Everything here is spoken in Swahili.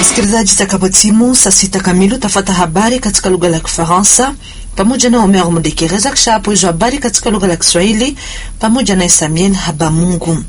Wasikilizaji, takapotimu saa 6 kamili utafata habari katika lugha la Kifaransa pamoja na Omer Mudekereza, kisha hapo hizo habari katika lugha la Kiswahili pamoja na Samuel Habamungu.